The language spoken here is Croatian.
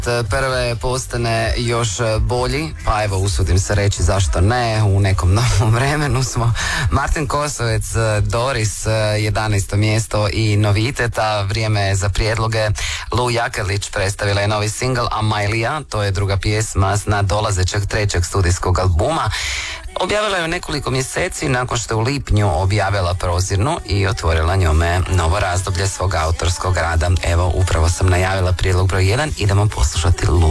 prve postane još bolji, pa evo usudim se reći zašto ne, u nekom novom vremenu smo. Martin Kosovec, Doris, 11. mjesto i noviteta, vrijeme je za prijedloge. Lu Jakerlić predstavila je novi single Amailija, to je druga pjesma s nadolazećeg 3. studijskog albuma. Objavila je nekoliko mjeseci nakon što je u lipnju objavila Prozirnu i otvorila njome novo razdoblje svog autorskog rada. Evo, upravo sam najavila prijedlog broj 1, idemo poslušati Lu.